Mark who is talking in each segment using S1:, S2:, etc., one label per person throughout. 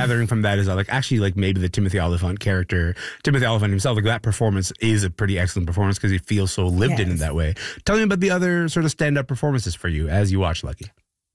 S1: gathering from that is that, like, actually, like, maybe the Timothy Olyphant character, Timothy Olyphant himself, like, that performance is a pretty excellent performance because he feels so lived in that way. Tell me about the other sort of stand-up performances for you as you watch Lucky.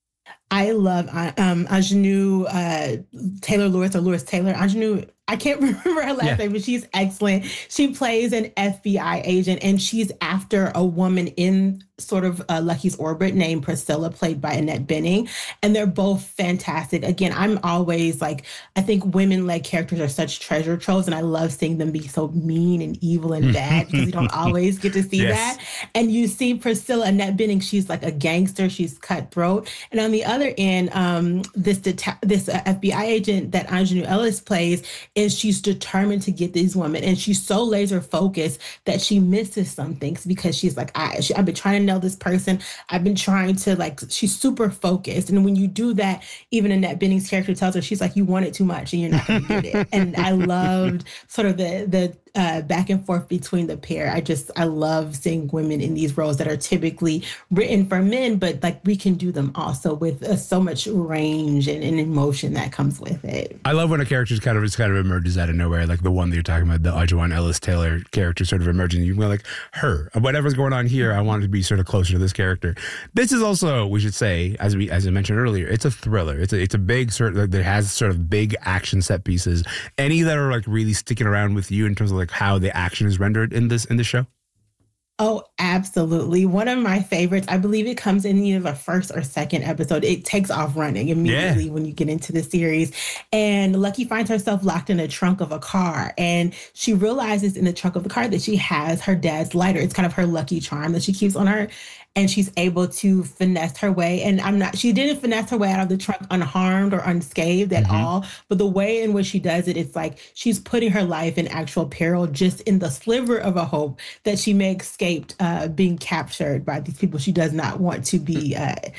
S2: I love Aunjanue Taylor Lewis, or Lewis Taylor. Aunjanue, I can't remember her last name, but she's excellent. She plays an FBI agent, and she's after a woman in sort of Lucky's orbit named Priscilla, played by Annette Bening. And they're both fantastic. Again, I'm always like, I think women-led characters are such treasure troves, and I love seeing them be so mean and evil and bad because you don't always get to see that. And you see Priscilla, Annette Bening, she's like a gangster, she's cutthroat. And on the other end, this FBI agent that Aunjanue Ellis plays, is she's determined to get these women, and she's so laser focused that she misses some things because she's like, I've been trying to know this person. I've been trying to, like, she's super focused. And when you do that, even Annette Bening's character tells her, she's like, you want it too much and you're not going to get it. And I loved sort of the back and forth between the pair. I love seeing women in these roles that are typically written for men, but like we can do them also with so much range and emotion that comes with it.
S1: I love when a character kind of emerges out of nowhere, like the one that you're talking about, the Aunjanue Ellis Taylor character sort of emerging. You go like, her, whatever's going on here, I want it to be sort of closer to this character. This is also, we should say, as I mentioned earlier, it's a thriller. It's a big sort of, that has sort of big action set pieces. Any that are like really sticking around with you in terms of like how the action is rendered in this show?
S2: Oh, absolutely. One of my favorites, I believe it comes in either the first or second episode. It takes off running immediately when you get into the series. And Lucky finds herself locked in the trunk of a car. And she realizes in the trunk of the car that she has her dad's lighter. It's kind of her lucky charm that she keeps on her. And she's able to finesse her way. And she didn't finesse her way out of the trunk unharmed or unscathed at all. But the way in which she does it, it's like she's putting her life in actual peril just in the sliver of a hope that she may escape being captured by these people she does not want to be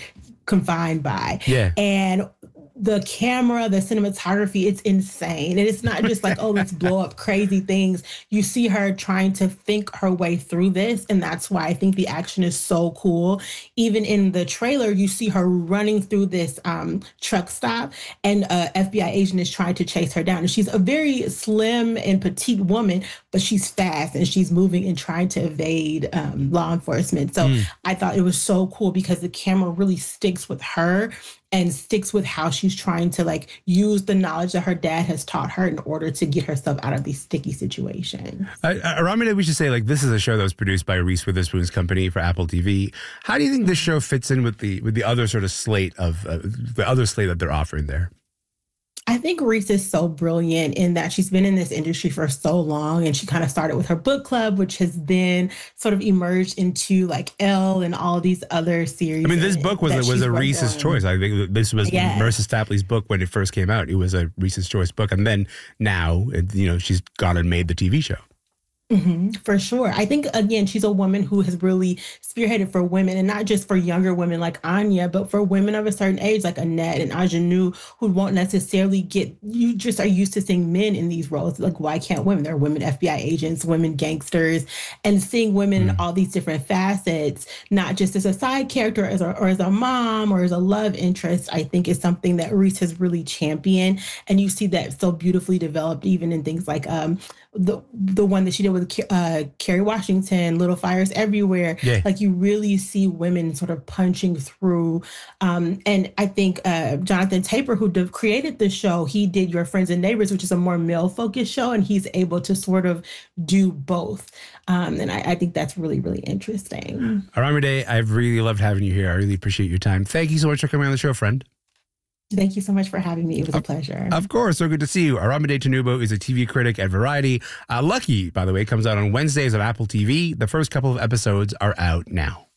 S2: confined by. And the camera, the cinematography, it's insane. And it's not just like, oh, let's blow up crazy things. You see her trying to think her way through this. And that's why I think the action is so cool. Even in the trailer, you see her running through this truck stop, and a FBI agent is trying to chase her down. And she's a very slim and petite woman, but she's fast and she's moving and trying to evade law enforcement. So I thought it was so cool because the camera really sticks with her and sticks with how she's trying to like use the knowledge that her dad has taught her in order to get herself out of these sticky situations.
S1: Aramide, we should say, like, this is a show that was produced by Reese Witherspoon's company for Apple TV. How do you think this show fits in with the other sort of slate of the other slate that they're offering there?
S2: I think Reese is so brilliant in that she's been in this industry for so long, and she kind of started with her book club, which has then sort of emerged into like Elle and all these other series.
S1: I mean, this book was a Reese's choice. I think this was Marissa Stapley's book when it first came out. It was a Reese's choice book, and then now, she's gone and made the TV show.
S2: For sure. I think, again, she's a woman who has really spearheaded for women, and not just for younger women like Anya, but for women of a certain age like Annette and Aunjanue, who won't necessarily you just are used to seeing men in these roles. Like, why can't women? There are women FBI agents, women gangsters, and seeing women in all these different facets, not just as a side character or as a mom or as a love interest, I think is something that Reese has really championed. And you see that so beautifully developed even in things like the one that she did with Kerry Washington, Little Fires Everywhere. Like, you really see women sort of punching through. And I think Jonathan Taper, who created the show, he did Your Friends and Neighbors, which is a more male-focused show, and he's able to sort of do both. And I think that's really, really interesting.
S1: Aramide, I've really loved having you here. I really appreciate your time. Thank you so much for coming on the show, friend.
S2: Thank you so much for having me. It was a pleasure.
S1: Of course. So good to see you. Aramide Tinubu is a TV critic at Variety. Lucky, by the way, comes out on Wednesdays on Apple TV. The first couple of episodes are out now.